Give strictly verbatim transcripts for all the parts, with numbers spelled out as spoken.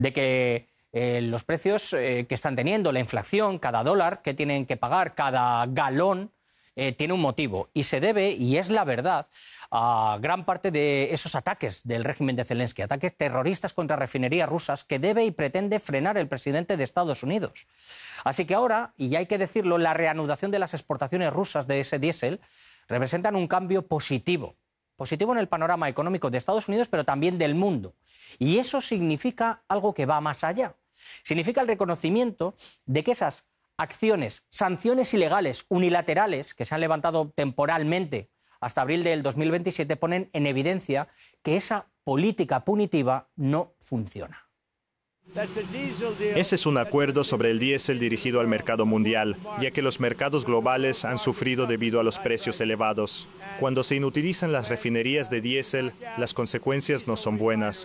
de que eh, los precios eh, que están teniendo, la inflación, cada dólar que tienen que pagar, cada galón, eh, tiene un motivo. Y se debe, y es la verdad, a gran parte de esos ataques del régimen de Zelensky, ataques terroristas contra refinerías rusas que debe y pretende frenar el presidente de Estados Unidos. Así que ahora, y hay que decirlo, la reanudación de las exportaciones rusas de ese diésel representan un cambio positivo. Positivo en el panorama económico de Estados Unidos, pero también del mundo. Y eso significa algo que va más allá. Significa el reconocimiento de que esas acciones, sanciones ilegales, unilaterales, que se han levantado temporalmente hasta abril del dos mil veintisiete, ponen en evidencia que esa política punitiva no funciona. Ese es un acuerdo sobre el diésel dirigido al mercado mundial, ya que los mercados globales han sufrido debido a los precios elevados. Cuando se inutilizan las refinerías de diésel, las consecuencias no son buenas.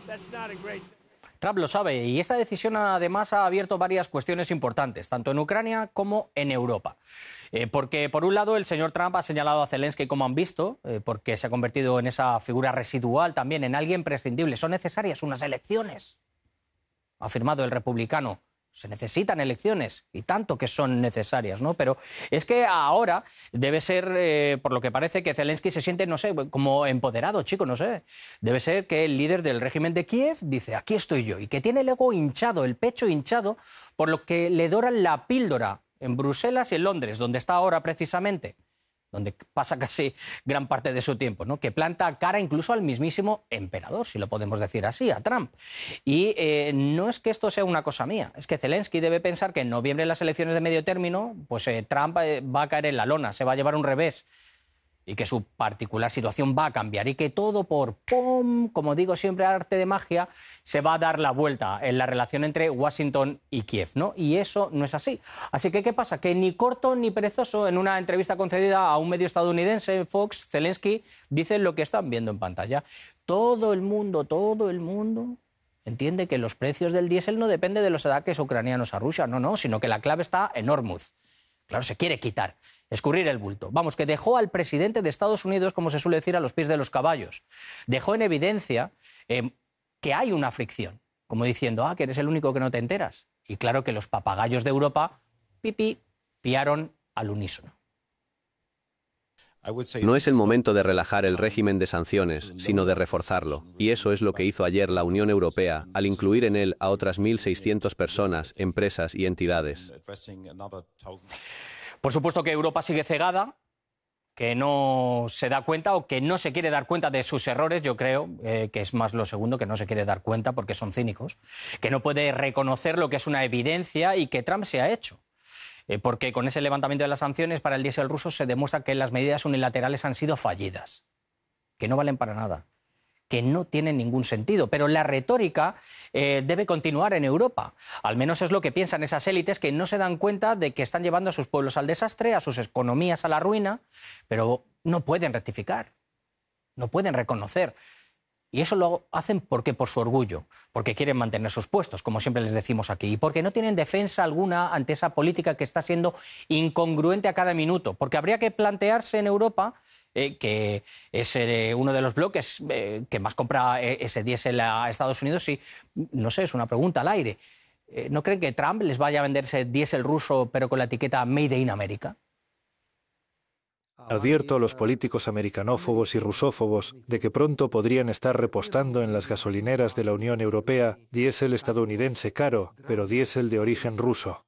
Trump lo sabe y esta decisión además ha abierto varias cuestiones importantes, tanto en Ucrania como en Europa. Eh, porque, por un lado, el señor Trump ha señalado a Zelensky, como han visto, eh, porque se ha convertido en esa figura residual también, en alguien prescindible. Son necesarias unas elecciones, ha afirmado el republicano. Se necesitan elecciones, y tanto que son necesarias, ¿no? Pero es que ahora debe ser, eh, por lo que parece, que Zelensky se siente, no sé, como empoderado, chico, no sé. Debe ser que el líder del régimen de Kiev dice, aquí estoy yo, y que tiene el ego hinchado, el pecho hinchado, por lo que le doran la píldora en Bruselas y en Londres, donde está ahora precisamente, donde pasa casi gran parte de su tiempo, ¿no? Que planta cara incluso al mismísimo emperador, si lo podemos decir así, a Trump. Y eh, no es que esto sea una cosa mía, es que Zelensky debe pensar que en noviembre en las elecciones de medio término, pues eh, Trump eh, va a caer en la lona, se va a llevar un revés, y que su particular situación va a cambiar y que todo por ¡pum!, como digo siempre, arte de magia, se va a dar la vuelta en la relación entre Washington y Kiev, ¿no? Y eso no es así. Así que, ¿qué pasa? Que ni corto ni perezoso, en una entrevista concedida a un medio estadounidense, Fox, Zelensky dice lo que están viendo en pantalla. Todo el mundo, todo el mundo entiende que los precios del diésel no dependen de los ataques ucranianos a Rusia, no, no, sino que la clave está en Hormuz. Claro, se quiere quitar, escurrir el bulto. Vamos, que dejó al presidente de Estados Unidos, como se suele decir, a los pies de los caballos. Dejó en evidencia eh, que hay una fricción, como diciendo, ah, que eres el único que no te enteras. Y claro que los papagayos de Europa, pipí, piaron al unísono. No es el momento de relajar el régimen de sanciones, sino de reforzarlo. Y eso es lo que hizo ayer la Unión Europea, al incluir en él a otras mil seiscientas personas, empresas y entidades. Por supuesto que Europa sigue cegada, que no se da cuenta o que no se quiere dar cuenta de sus errores, yo creo, eh, que es más lo segundo, que no se quiere dar cuenta porque son cínicos, que no puede reconocer lo que es una evidencia y que Trump se ha hecho. Eh, porque con ese levantamiento de las sanciones para el diésel ruso se demuestra que las medidas unilaterales han sido fallidas, que no valen para nada, que no tienen ningún sentido. Pero la retórica eh, debe continuar en Europa. Al menos es lo que piensan esas élites que no se dan cuenta de que están llevando a sus pueblos al desastre, a sus economías a la ruina, pero no pueden rectificar, no pueden reconocer. Y eso lo hacen porque por su orgullo, porque quieren mantener sus puestos, como siempre les decimos aquí, y porque no tienen defensa alguna ante esa política que está siendo incongruente a cada minuto. Porque habría que plantearse en Europa, eh, que es eh, uno de los bloques eh, que más compra eh, ese diésel a Estados Unidos, y no sé, es una pregunta al aire. Eh, ¿No creen que Trump les vaya a vender ese diésel ruso pero con la etiqueta Made in America? Advierto a los políticos americanófobos y rusófobos de que pronto podrían estar repostando en las gasolineras de la Unión Europea diésel estadounidense caro, pero diésel de origen ruso.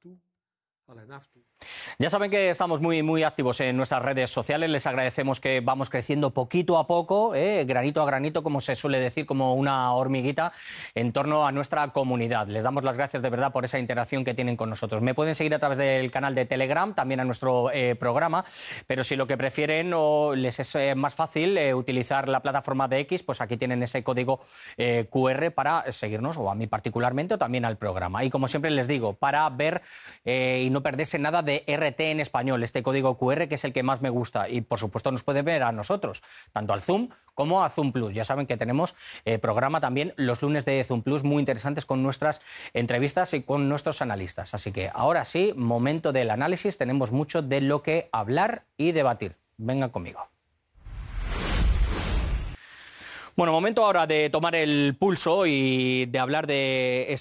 Ya saben que estamos muy, muy activos en nuestras redes sociales. Les agradecemos que vamos creciendo poquito a poco, eh, granito a granito, como se suele decir, como una hormiguita, en torno a nuestra comunidad. Les damos las gracias de verdad por esa interacción que tienen con nosotros. Me pueden seguir a través del canal de Telegram, también a nuestro eh, programa, pero si lo que prefieren o les es eh, más fácil eh, utilizar la plataforma de X, pues aquí tienen ese código eh, cu erre para seguirnos, o a mí particularmente, o también al programa. Y como siempre les digo, para ver eh, y no perderse nada de R T en español, este código cu erre que es el que más me gusta, y por supuesto nos pueden ver a nosotros, tanto al Zoom como a Zoom Plus. Ya saben que tenemos eh, programa también los lunes de Zoom Plus muy interesantes con nuestras entrevistas y con nuestros analistas. Así que ahora sí, momento del análisis, tenemos mucho de lo que hablar y debatir. Vengan conmigo. Bueno, momento ahora de tomar el pulso y de hablar de